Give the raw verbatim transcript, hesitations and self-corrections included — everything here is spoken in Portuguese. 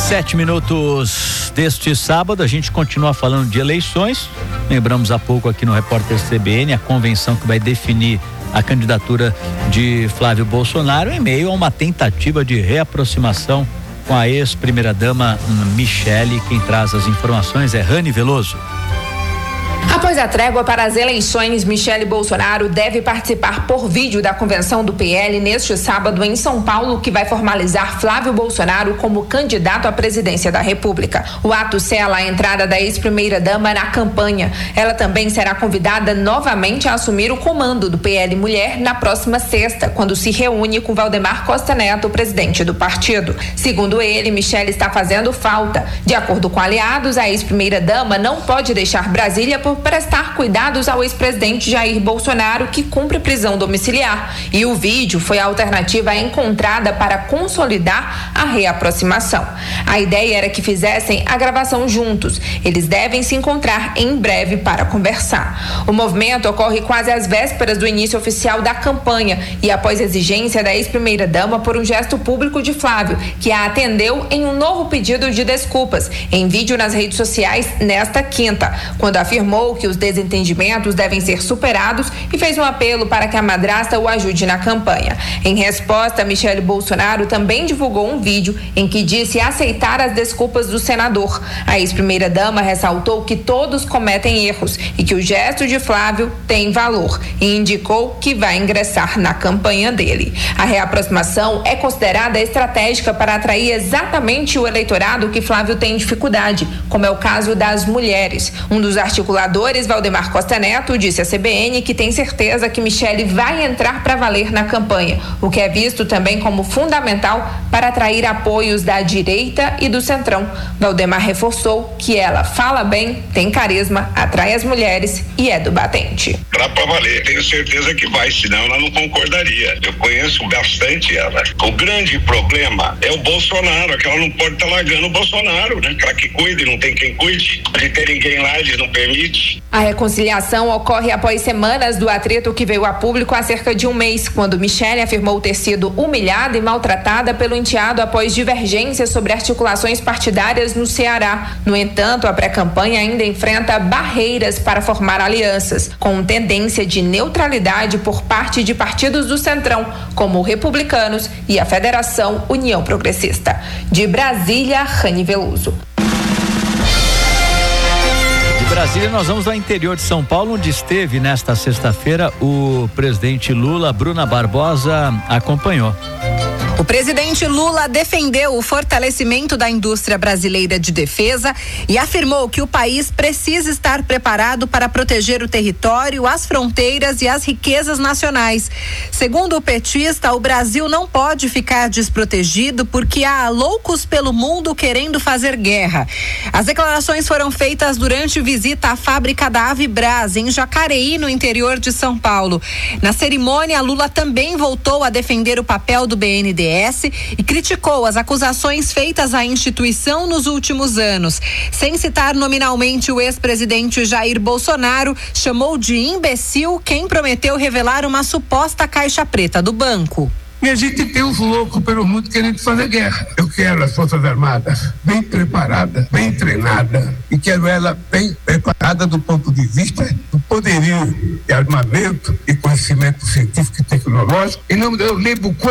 Sete minutos deste sábado, a gente continua falando de eleições. Lembramos há pouco aqui no Repórter C B N a convenção que vai definir a candidatura de Flávio Bolsonaro em meio a uma tentativa de reaproximação com a ex-primeira-dama Michele. Quem traz as informações é Rani Veloso. Após a trégua para as eleições, Michele Bolsonaro deve participar por vídeo da convenção do P L neste sábado em São Paulo, que vai formalizar Flávio Bolsonaro como candidato à presidência da República. O ato sela a entrada da ex-primeira-dama na campanha. Ela também será convidada novamente a assumir o comando do P L Mulher na próxima sexta, quando se reúne com Valdemar Costa Neto, presidente do partido. Segundo ele, Michele está fazendo falta. De acordo com aliados, a ex-primeira-dama não pode deixar Brasília por prestar cuidados ao ex-presidente Jair Bolsonaro, que cumpre prisão domiciliar. E o vídeo foi a alternativa encontrada para consolidar a reaproximação. A ideia era que fizessem a gravação juntos. Eles devem se encontrar em breve para conversar. O movimento ocorre quase às vésperas do início oficial da campanha e após exigência da ex-primeira-dama por um gesto público de Flávio, que a atendeu em um novo pedido de desculpas, em vídeo nas redes sociais nesta quinta, quando afirmou que os desentendimentos devem ser superados e fez um apelo para que a madrasta o ajude na campanha. Em resposta, Michele Bolsonaro também divulgou um vídeo em que disse aceitar as desculpas do senador. A ex-primeira-dama ressaltou que todos cometem erros e que o gesto de Flávio tem valor e indicou que vai ingressar na campanha dele. A reaproximação é considerada estratégica para atrair exatamente o eleitorado que Flávio tem dificuldade, como é o caso das mulheres. Um dos articuladores, Valdemar Costa Neto, disse à C B N que tem certeza que Michele vai entrar para valer na campanha, o que é visto também como fundamental para atrair apoios da direita e do centrão. Valdemar reforçou que ela fala bem, tem carisma, atrai as mulheres e é do batente. Para valer, tenho certeza que vai, senão ela não concordaria. Eu conheço bastante ela. O grande problema é o Bolsonaro, que ela não pode estar tá largando o Bolsonaro, né? Para que cuide, não tem quem cuide. De ter ninguém lá, eles não permitem. A reconciliação ocorre após semanas do atrito que veio a público há cerca de um mês, quando Michele afirmou ter sido humilhada e maltratada pelo enteado após divergências sobre articulações partidárias no Ceará. No entanto, a pré-campanha ainda enfrenta barreiras para formar alianças, com tendência de neutralidade por parte de partidos do Centrão, como Republicanos e a Federação União Progressista. De Brasília, Rani Veloso. Brasília, nós vamos ao interior de São Paulo, onde esteve nesta sexta-feira o presidente Lula. Bruna Barbosa acompanhou. O presidente Lula defendeu o fortalecimento da indústria brasileira de defesa e afirmou que o país precisa estar preparado para proteger o território, as fronteiras e as riquezas nacionais. Segundo o petista, o Brasil não pode ficar desprotegido porque há loucos pelo mundo querendo fazer guerra. As declarações foram feitas durante visita à fábrica da Avibraz, em Jacareí, no interior de São Paulo. Na cerimônia, Lula também voltou a defender o papel do B N D E S e criticou as acusações feitas à instituição nos últimos anos. Sem citar nominalmente o ex-presidente Jair Bolsonaro, chamou de imbecil quem prometeu revelar uma suposta caixa preta do banco. E a gente tem os loucos pelo mundo querendo fazer guerra. Eu quero as Forças Armadas bem preparadas, bem treinadas, e quero ela bem preparada do ponto de vista do poderio de armamento e conhecimento científico e tecnológico. E não eu lembro